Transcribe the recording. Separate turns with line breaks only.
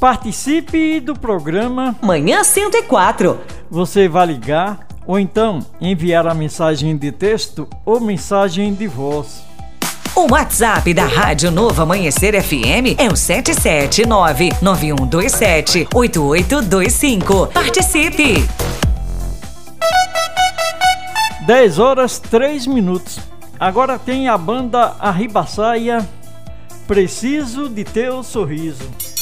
Participe do programa
Manhã 104.
Você vai ligar ou então enviar a mensagem de texto ou mensagem de voz.
O WhatsApp da Rádio Novo Amanhecer FM é o 779-9127-8825. Participe!
10h03. Agora tem a banda Arribaçaia, Preciso de Teu Sorriso.